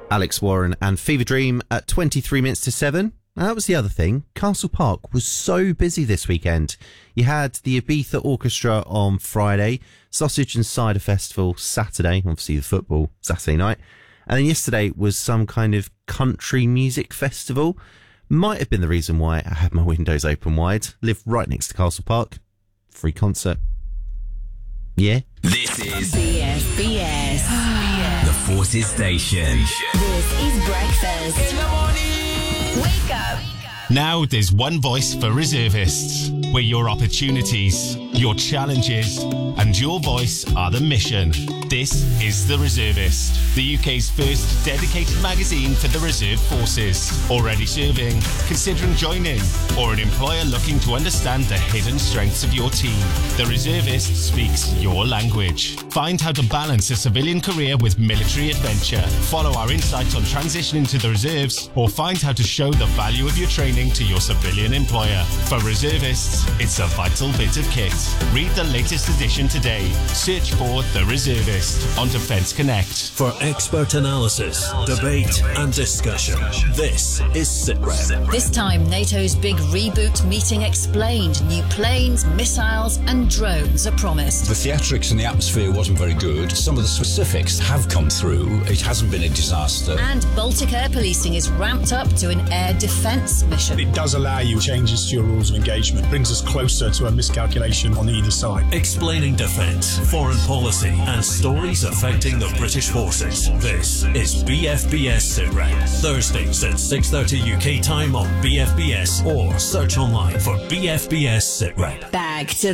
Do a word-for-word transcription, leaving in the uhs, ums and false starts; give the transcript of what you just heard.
Alex Warren and Fever Dream at twenty-three minutes to seven. Now, that was the other thing. Castle Park was so busy this weekend. You had the Ibiza Orchestra on Friday, Sausage and Cider Festival Saturday, obviously the football Saturday night, and then yesterday was some kind of country music festival. Might have been the reason why I had my windows open wide. Live right next to Castle Park. Free concert. Yeah. This is B F B S. the Forces Station. This is breakfast. In the morning. Wake up. Now there's one voice for reservists, where your opportunities, your challenges, and your voice are the mission. This is The Reservist, the U K's first dedicated magazine for the reserve forces. Already serving, considering joining, or an employer looking to understand the hidden strengths of your team. The Reservist speaks your language. Find how to balance a civilian career with military adventure. Follow our insights on transitioning to the reserves, or find how to show the value of your training to your civilian employer. For reservists, it's a vital bit of kit. Read the latest edition today. Search for The Reservist on Defence Connect. For expert analysis, debate and discussion, this is SITREP. This time, NATO's big reboot meeting explained. New planes, missiles and drones are promised. The theatrics in the atmosphere wasn't very good. Some of the specifics have come through. It hasn't been a disaster. And Baltic air policing is ramped up to an air defence mission. It does allow you changes to your rules of engagement, brings us closer to a miscalculation on either side. Explaining defence, foreign policy and stories affecting the British forces. This is B F B S SITREP. Thursdays at six thirty U K time on B F B S or search online for B F B S SITREP. Back to